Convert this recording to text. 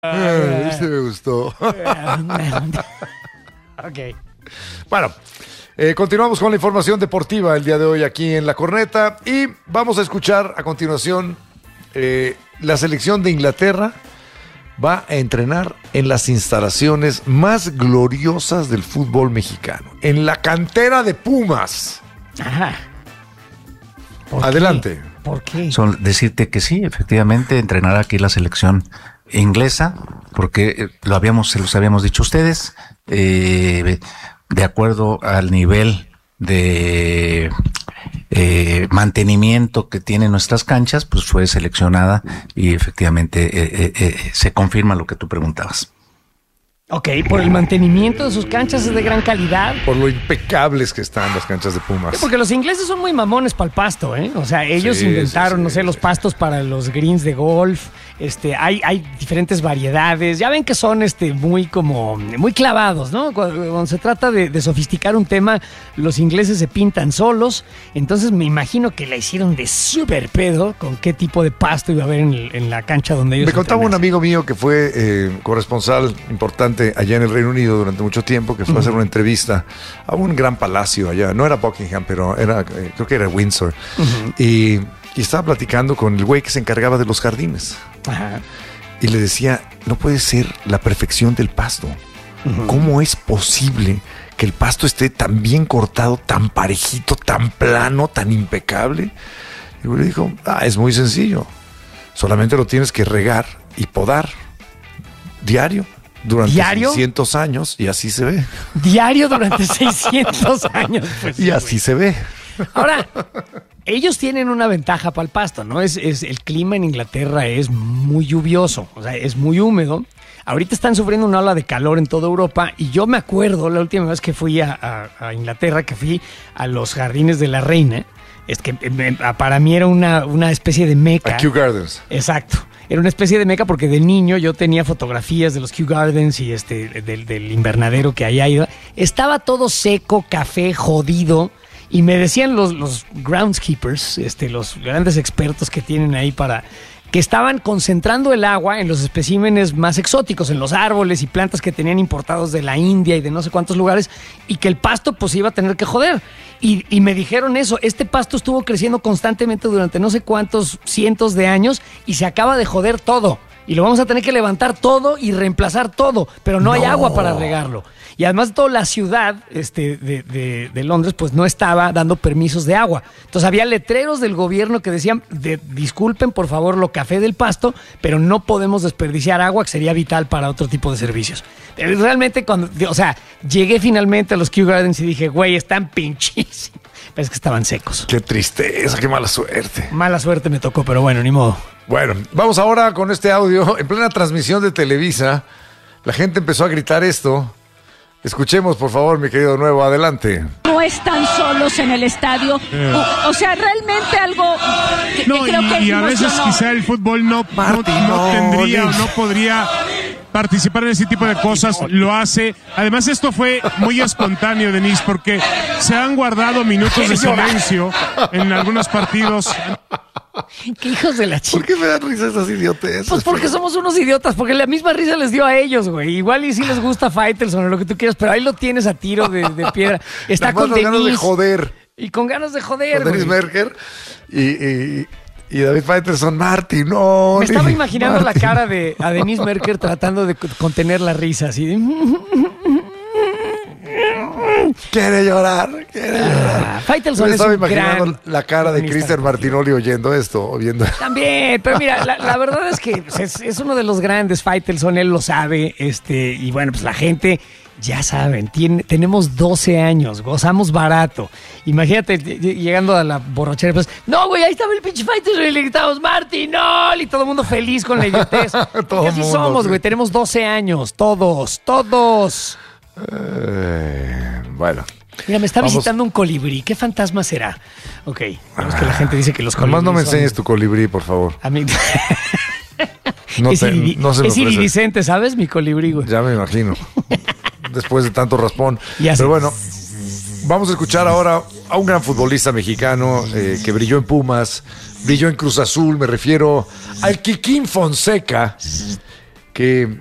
Este me gustó. Ok. Bueno, continuamos con la información deportiva el día de hoy aquí en La Corneta y vamos a escuchar a continuación la selección de Inglaterra va a entrenar en las instalaciones más gloriosas del fútbol mexicano, en la cantera de Pumas. Ajá. Adelante. ¿Por qué? Decirte que sí, efectivamente, entrenará aquí la selección inglesa, porque se los habíamos dicho ustedes, de acuerdo al nivel de mantenimiento que tienen nuestras canchas, pues fue seleccionada y efectivamente se confirma lo que tú preguntabas. Ok, por el mantenimiento de sus canchas es de gran calidad. Por lo impecables que están las canchas de Pumas. Sí, porque los ingleses son muy mamones para el pasto, ¿eh? O sea, ellos inventaron, los pastos para los greens de golf. Hay diferentes variedades. Ya ven que son muy clavados, ¿no? Cuando se trata de sofisticar un tema, los ingleses se pintan solos. Entonces me imagino que la hicieron de súper pedo con qué tipo de pasto iba a haber en la cancha donde ellos Me contaba un entrenasen. amigo mío que fue corresponsal importante allá en el Reino Unido durante mucho tiempo, que fue a hacer una entrevista a un gran palacio allá. No era Buckingham, pero era creo que era Windsor. Y estaba platicando con el güey que se encargaba de los jardines. Ajá. Y le decía, no puede ser la perfección del pasto. ¿Cómo es posible que el pasto esté tan bien cortado, tan parejito, tan plano, tan impecable? Y el güey le dijo, es muy sencillo. Solamente lo tienes que regar y podar diario durante 600 años y así se ve. Diario durante 600 años. Pues, y así se ve. Ahora, ellos tienen una ventaja para el pasto, ¿no? El clima en Inglaterra es muy lluvioso, o sea, es muy húmedo. Ahorita están sufriendo una ola de calor en toda Europa y yo me acuerdo la última vez que fui a Inglaterra, que fui a los Jardines de la Reina, para mí era una especie de meca. A Kew Gardens. Exacto. Era una especie de meca porque de niño yo tenía fotografías de los Kew Gardens y del invernadero que allá iba. Estaba todo seco, café, jodido. Y me decían los groundskeepers, los grandes expertos que tienen ahí que estaban concentrando el agua en los especímenes más exóticos, en los árboles y plantas que tenían importados de la India y de no sé cuántos lugares, y que el pasto pues iba a tener que joder. Y me dijeron eso, este pasto estuvo creciendo constantemente durante no sé cuántos cientos de años y se acaba de joder todo. Y lo vamos a tener que levantar todo y reemplazar todo, pero no hay agua para regarlo. Y además toda la ciudad de Londres pues no estaba dando permisos de agua. Entonces había letreros del gobierno que decían, disculpen por favor lo café del pasto, pero no podemos desperdiciar agua que sería vital para otro tipo de servicios. Realmente llegué finalmente a los Kew Gardens y dije, güey, están pinchísimos. Pero es que estaban secos. Qué tristeza, qué mala suerte. Mala suerte me tocó, pero bueno, ni modo. Bueno, vamos ahora con este audio. En plena transmisión de Televisa, la gente empezó a gritar esto. Escuchemos, por favor, mi querido Nuevo, adelante. No están solos en el estadio. O sea, realmente algo que No, creo que y a veces emocionó. quizá el fútbol no tendría o no podría participar en ese tipo de cosas, lo hace. Además, esto fue muy espontáneo, Denise, porque se han guardado minutos de silencio en algunos partidos. ¿Qué hijos de la chica? ¿Por qué me dan risa esas idioteces? Pues porque somos unos idiotas, porque la misma risa les dio a ellos, güey. Igual y sí les gusta Faitelson o lo que tú quieras, pero ahí lo tienes a tiro de piedra. Está con ganas de Denise. joder. Y con ganas de joder, Con Denise güey. Merker y David Faitelson, Martín, no. Me estaba imaginando la cara de a Denise Merker tratando de contener la risa, así de... Quiere llorar. Faitelson Me es estaba un imaginando gran la cara de cronista Cristian deportivo. Martinoli oyendo esto, o viendo. También, pero mira, la verdad es que es uno de los grandes Faitelson, él lo sabe, y bueno, pues la gente, ya saben, tenemos 12 años, gozamos barato. Imagínate llegando a la borrachera, pues, no, güey, ahí estaba el pinche Faitelson y le gritamos, Martinol, y todo el mundo feliz con la idiotez. Todo Así mundo, somos, sí. güey, tenemos 12 años, todos. Bueno. Mira, me está Vamos. visitando un colibrí, ¿qué fantasma será? Ok, vemos que la gente dice que los colibríes Nomás no me son- enseñes tu colibrí, por favor. A mí... No es se me ofrece. iridiscente, ¿sabes? Mi colibrí, güey. Ya me imagino. Después de tanto raspón. Ya sé. Pero bueno, vamos a escuchar ahora a un gran futbolista mexicano que brilló en Pumas, brilló en Cruz Azul. Me refiero al Kikín Fonseca, que